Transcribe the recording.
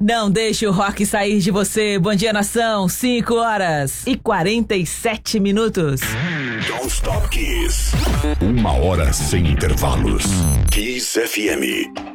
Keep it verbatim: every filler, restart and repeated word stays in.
Não deixe o rock sair de você. Bom dia, nação. cinco horas e quarenta e sete minutos. Don't Stop Kiss. Uma hora sem intervalos. Kiss F M.